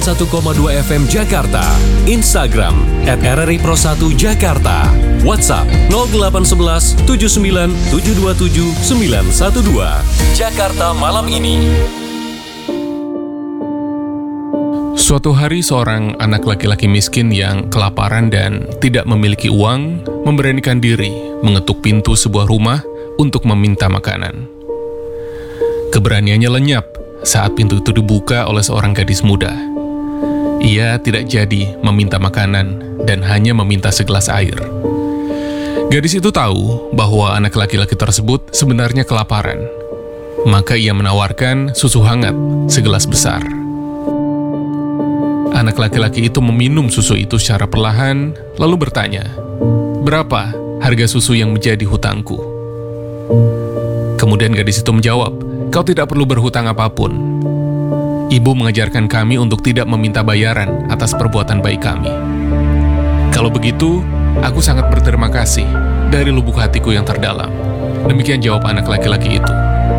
1,2 FM Jakarta, Instagram @RRI Pro1 Jakarta, WhatsApp 0811 79 727 912. Jakarta malam ini. Suatu hari seorang anak laki-laki miskin yang kelaparan dan tidak memiliki uang memberanikan diri mengetuk pintu sebuah rumah untuk meminta makanan. Keberaniannya lenyap saat pintu itu dibuka oleh seorang gadis muda. Ia tidak jadi meminta makanan dan hanya meminta segelas air. Gadis itu tahu bahwa anak laki-laki tersebut sebenarnya kelaparan. Maka ia menawarkan susu hangat segelas besar. Anak laki-laki itu meminum susu itu secara perlahan, lalu bertanya, "Berapa harga susu yang menjadi hutangku?" Kemudian gadis itu menjawab, "Kau tidak perlu berhutang apapun. Ibu mengajarkan kami untuk tidak meminta bayaran atas perbuatan baik kami. Kalau begitu, aku sangat berterima kasih dari lubuk hatiku yang terdalam." Demikian jawab anak laki-laki itu.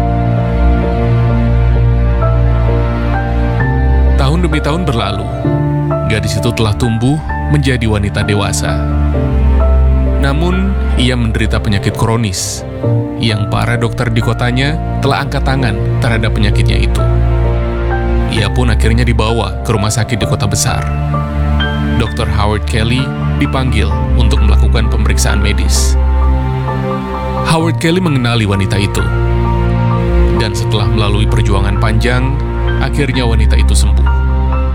Tahun demi tahun berlalu, gadis itu telah tumbuh menjadi wanita dewasa. Namun, ia menderita penyakit kronis, yang para dokter di kotanya telah angkat tangan terhadap penyakitnya itu. Ia pun akhirnya dibawa ke rumah sakit di kota besar. Dr. Howard Kelly dipanggil untuk melakukan pemeriksaan medis. Howard Kelly mengenali wanita itu. Dan setelah melalui perjuangan panjang, akhirnya wanita itu sembuh.